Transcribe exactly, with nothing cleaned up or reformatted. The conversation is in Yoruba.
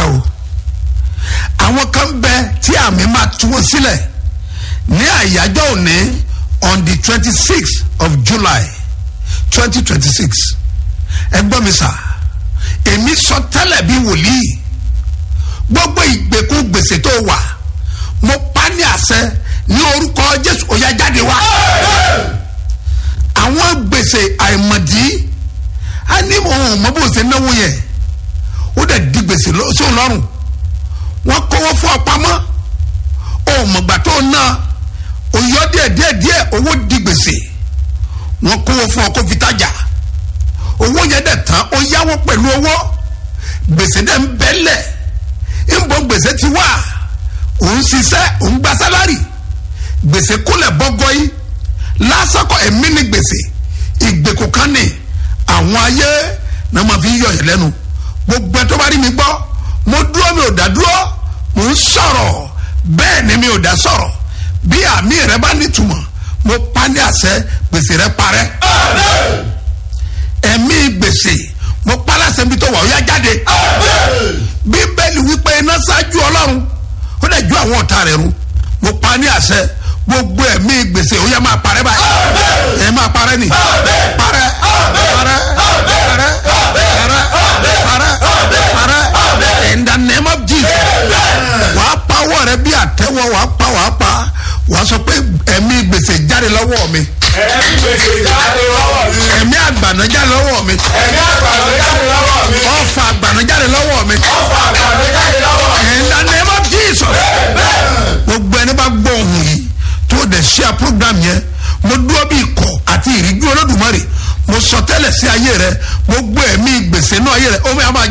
o àwọn kan bẹ tí àmì máa tú wọn sílẹ̀ ní àyájọ́ òní on the twenty sixth of July twenty twenty six. ẹ gbọ́ mi sà, èmi sọ tẹ́lẹ̀ bí wòlíì gbogbo ìgbèkùn gbèsè tó wà mo pa ní àṣẹ ní orúkọ Jésù ó yá jáde wá. àwọn gbèsè àìmọ̀dí a ní òun mọ bó ṣe náwó yẹn ó dẹ̀ di gbèsè sóun lọ́rùn wọ́n kówó fún ọ pamọ́ òun mọ̀gbà tó ná òyọ́ díẹ̀ díẹ̀ díẹ̀ owó di gbèsè wọ́n kówó fún ọ kó fi tajà owó yẹn dẹ̀ tán ó yáwó pẹ̀lú owó gbèsè dẹ̀ ń bẹ́lẹ̀ ń bọ́ gbèsè ti wá òun ṣiṣẹ́ òun gba sálárì gbèsè kúlẹ̀ bọ́gọ́ yìí lásàkọ̀ ẹ̀mí ní gbèsè ìgbèkùn kan ní àwọn ayé náà máa fi yọ yẹn lẹ́nu gbogbo ẹ̀ tó bá rí mi gbọ́ mo dúró mi ò dá dúró mo ń sọ̀rọ̀ bẹ́ẹ̀ ni mi ò dá sọ̀rọ̀ bí àmì rẹ bá nítumọ̀ mo pa ní àṣẹ gbèsè rẹ parẹ́ ẹ̀mí gbèsè mo pa láṣẹ bí tó wà ó yá jáde bíbélì wípé iná ṣáájú ọlọ́run ó dẹ̀ ju àwọn ọ̀tá rẹ̀ run mo pa ní àṣẹ gbogbo ẹ̀mí gbèsè ó yá máa parẹ́ báyìí ẹ̀ máa parẹ́ ni parẹ́ parẹ́ parẹ́ parẹ́ parẹ́ parẹ́ in the name of Jesus wàá pa ọwọ́ rẹ bí àtẹ́wọ́ wàá pa wàá pa wàá sọ pé ẹ̀mí gbèsè jáde lọ́wọ́ mi ẹ̀mí gbèsè jáde lọ́wọ́ mi ẹ̀mí àgbàna jáde lọ́wọ́ mi ẹ̀mí àgbàna jáde lọ́wọ́ mi ọ̀fà àgbàna jáde lọ́wọ́ mi ọ̀fà àgbàna jáde lọ́wọ́ mi in the name of Jesus gbogbo ẹni bá gbọ́ ohùn yìí tó dẹ̀ share program yẹn mo dúró bí ikọ̀ àti ìríjú Olódùmarè mo sọ tẹ́lẹ̀ sí ayé rẹ gbogbo ẹ̀mí gbèsè náà ayé rẹ ó máa